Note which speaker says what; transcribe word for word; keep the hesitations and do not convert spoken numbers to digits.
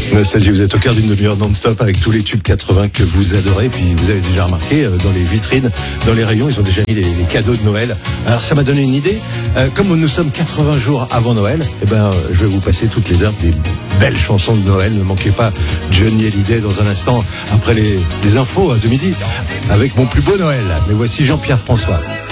Speaker 1: Nostalgie, vous êtes au cœur d'une demi-heure non-stop avec tous les tubes quatre-vingts que vous adorez. Et puis vous avez déjà remarqué, euh, dans les vitrines, dans les rayons, ils ont déjà mis les, les cadeaux de Noël. Alors ça m'a donné une idée. Euh, comme nous sommes quatre-vingts jours avant Noël, eh ben, euh, je vais vous passer toutes les heures des belles chansons de Noël. Ne manquez pas Johnny Hallyday dans un instant, après les, les infos de midi, avec mon plus beau Noël. Mais voici Jean-Pierre François.